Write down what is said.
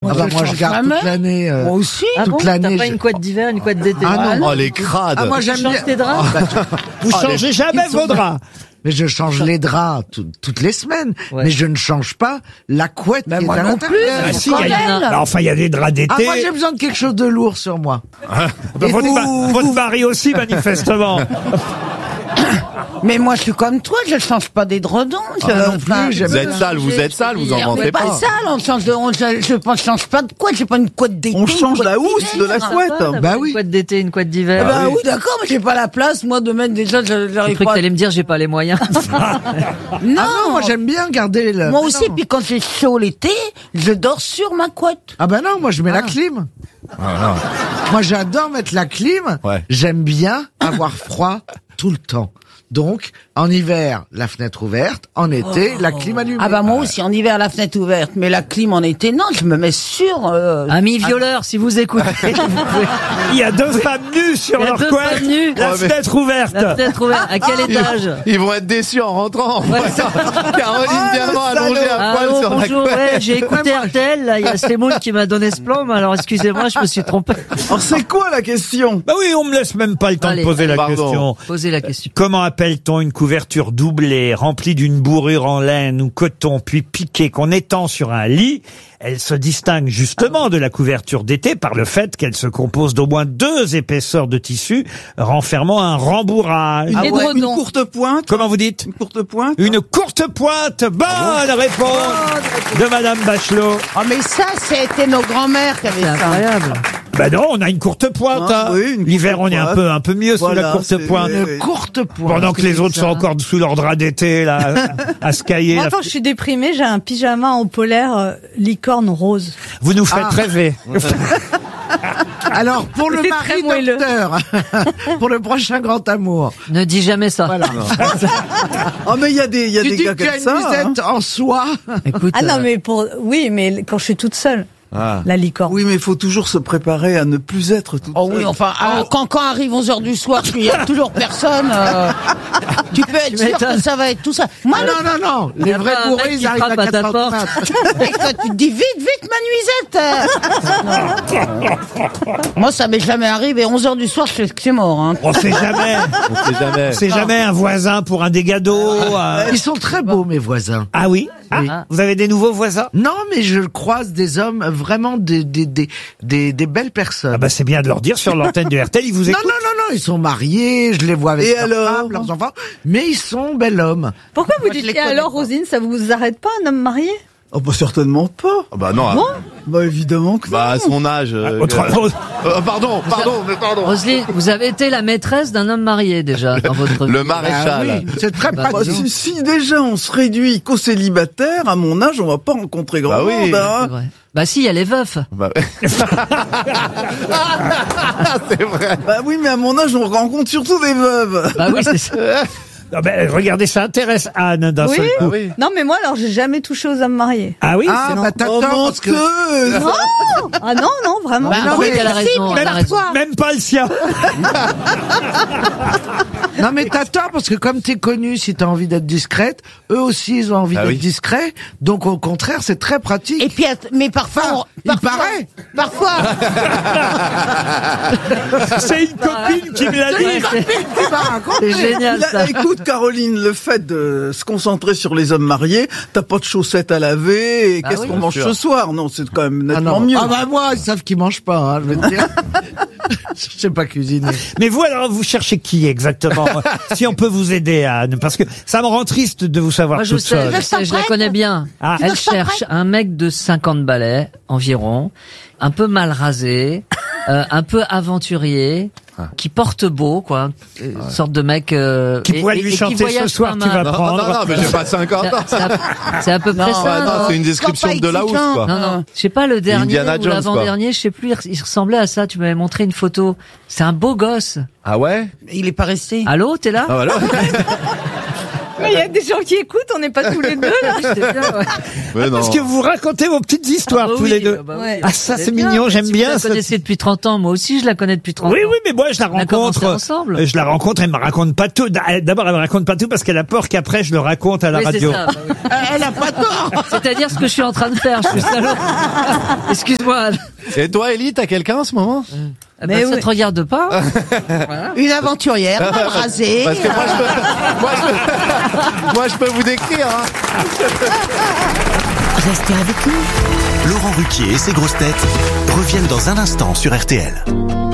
moi je garde toute l'année. Moi aussi. Toute l'année. T'as pas une couette d'hiver, une couette d'été? Ah non. Oh, les crades. Ah, moi j'aime Tu changes bien. tes draps? Vous changez jamais vos draps. Mais je change les draps toutes les semaines. Ouais. Mais je ne change pas la couette qui est moi à non l'intérieur. Ah, si, enfin, il y a des draps d'été. Ah, moi j'ai besoin de quelque chose de lourd sur moi. Votre mari aussi, manifestement. Mais moi, je suis comme toi, je change pas des dredons. non plus, j'aime Vous êtes sale, vous en On mentez n'est pas pas. sale, on change de, je change pas de couette, j'ai pas une couette d'été. On change la housse de la couette. Bah oui. Une couette d'été, une couette d'hiver. Bah oui, d'accord, mais j'ai pas la place, moi, de mettre déjà, J'ai j'arrive cru que pas. t'allais me dire j'ai pas les moyens. Non, Ah non, moi j'aime bien garder le. moi Mais aussi, non. puis quand j'ai chaud l'été, je dors sur ma couette. Ah ben non, moi je mets la clim. Moi j'adore mettre la clim. Ouais. J'aime bien avoir froid tout le temps. Donc, en hiver, la fenêtre ouverte. En été, la clim allumée. Ah bah moi aussi, en hiver, la fenêtre ouverte, mais la clim en été, non, je me mets sur... Ami violeur, si vous écoutez. Il y a deux femmes nues sur Il y a leur deux couette. femmes nues. La Ouais, mais- fenêtre ouverte. La fenêtre ouverte. À quel étage? Ils vont être déçus en rentrant. Caroline viendra allongée à poil Allô, sur la bonjour, couette. ouais, j'ai écouté RTL, là, il y a Semoun qui m'a donné ce plan, mais alors excusez-moi, je me suis trompé. Alors c'est quoi la question? Bah oui, on me laisse même pas le temps Allez. de poser la Pardon. question. Posez la question. Comment appelle-t-on une couverture doublée, remplie d'une bourrure en laine ou coton, puis piquée, qu'on étend sur un lit? Elle se distingue justement de la couverture d'été par le fait qu'elle se compose d'au moins 2 épaisseurs de tissu renfermant un rembourrage. Une Édredon. courte pointe? Comment vous dites? Une courte pointe? Une courte pointe. Bonne réponse de Madame Bachelot. Oh mais ça, c'était nos grands-mères qui avaient C'est ça. incroyable. Bah non, on a une courte pointe. Ah, hein. oui, une courte L'hiver, on est pointe. un peu mieux sous la Voilà, courte c'est- pointe. Une courte pointe. Pendant que les autres sont encore sous leur drap d'été, là, à se cailler. Moi, quand je suis déprimée, j'ai un pyjama en polaire licorne rose. Vous nous faites rêver. Alors, pour le C'était mari très moelleux. docteur, pour le prochain grand amour. Ne dis jamais ça. Voilà. Ah mais il y a des Tu dis gars que tu as comme une ça. hein. musette en soie. Écoute, Ah non, mais oui, mais quand je suis toute seule, Ah. la licorne. Oui, mais il faut toujours se préparer à ne plus être tout Oh oui, enfin, quand arrive 11h du soir, qu'il y a toujours personne, tu peux être sûr m'étonnes. que ça va être tout ça. Moi, Non. Les Y a vrais pas un bourrés, mec ils qui arrivent à frappe à 4 ta heures du porte. mat. et quand tu te dis vite, ma nuisette. Moi, ça m'est jamais arrivé. 11h du soir, je sais que c'est mort. Hein. On sait jamais. On sait jamais. C'est jamais un voisin pour un dégât d'eau. Ils sont très beaux, mes voisins. Ah oui? Ah, vous avez des nouveaux voisins? Non, mais je croise des hommes, vraiment des belles personnes. Ah bah c'est bien de leur dire sur l'antenne du RTL, ils vous Non, écoutent. non, ils sont mariés, je les vois avec Et leurs alors femmes, leurs enfants, mais ils sont bel hommes. Pourquoi vous Moi, je dites les et connais alors, pas. Rosine, ça vous arrête pas, un homme marié? Oh bah certainement pas. Ah bah non. Bah évidemment que Bah à non. son âge. Pardon. Roselyne, vous avez été la maîtresse d'un homme marié déjà dans votre vie. Le Ah maréchal. oui, c'est très Bah, pratique. si déjà on se réduit qu'aux célibataires, à mon âge, on va pas rencontrer grand Bah oui. monde. Hein. C'est vrai. Bah si, il y a les veufs. Bah, c'est vrai. Bah oui, mais à mon âge, on rencontre surtout des veuves. Bah oui, c'est ça. Non, ben, regardez, ça intéresse Anne d'un Oui. seul coup. oui. Non, mais moi, alors, j'ai jamais touché aux hommes mariés. Ah oui? Ah, bah t'as Oh, tort, parce que... menteuse. Ah non, vraiment. Bah, non, oui, mais elle a raison, elle a raison. Même pas le sien. Non, mais t'as tort, parce que comme t'es connu, si t'as envie d'être discrète, eux aussi, ils ont envie Ah d'être oui. discrets, donc au contraire, c'est très pratique. Et puis, mais parfois, il paraît. Parfois, C'est une copine qui me l'a dit. Ouais, c'est génial Là, ça. écoute Caroline, le fait de se concentrer sur les hommes mariés, t'as pas de chaussettes à laver, et Bah qu'est-ce oui, qu'on bien mange sûr. ce soir? Non, c'est quand même Ah nettement non. mieux. Ah bah moi, ils savent qu'ils mangent pas, hein, je veux te dire. Je sais pas cuisiner. Mais vous, alors, vous cherchez qui exactement? Si on peut vous aider, Anne, parce que ça me rend triste de vous savoir Moi, je toute sais, seule. je la connais bien. Ah. Elle cherche un mec de 50 balais environ, un peu mal rasé, un peu aventurier, qui porte beau, quoi. Une sorte de mec... Qui pourrait lui qui chanter ce voyage soir, pas tu vas mal. prendre. Non, mais j'ai pas 50 ans. C'est à peu près ça. Ah non, c'est une description de la housse, quoi. Non, je sais pas, le dernier Indiana ou Jones, l'avant-dernier, je sais plus, il ressemblait à ça, tu m'avais montré une photo. C'est un beau gosse. Ah ouais? il est pas resté. Allô, t'es là? Ah voilà. Mais il y a des gens qui écoutent, on n'est pas tous les deux là. Mais non. Parce que vous racontez vos petites histoires tous les deux. Ouais. Ah, ça, c'est mignon, j'aime Si bien. Vous la ça. connaissez depuis 30 ans, moi aussi je la connais depuis 30 Oui, ans. oui, mais moi, je la On a commencé rencontre. ensemble. Je la rencontre, elle me raconte pas tout. D'abord, elle me raconte pas tout parce qu'elle a peur qu'après, je le raconte à la Oui, c'est radio. ça, bah oui. Elle a pas tort. C'est-à-dire ce que je suis en train de faire, je suis salaud. Excuse-moi. Et toi, Élie, t'as quelqu'un en ce moment? Mais ça oui. te regarde pas. Une aventurière, mal rasée. Parce que moi, je peux vous décrire, hein. Restez avec nous. Laurent Ruquier et ses grosses têtes reviennent dans un instant sur RTL.